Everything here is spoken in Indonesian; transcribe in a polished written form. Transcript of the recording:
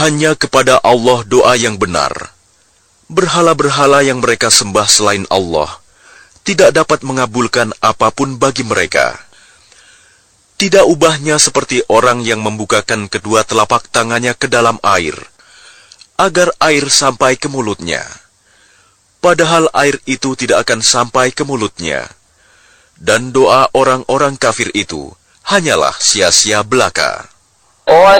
hanya kepada Allah doa yang benar. Berhala-berhala yang mereka sembah selain Allah tidak dapat mengabulkan apapun bagi mereka. Tidak ubahnya seperti orang yang membukakan kedua telapak tangannya ke dalam air, agar air sampai ke mulutnya. Padahal air itu tidak akan sampai ke mulutnya. Dan doa orang-orang kafir itu hanyalah sia-sia belaka.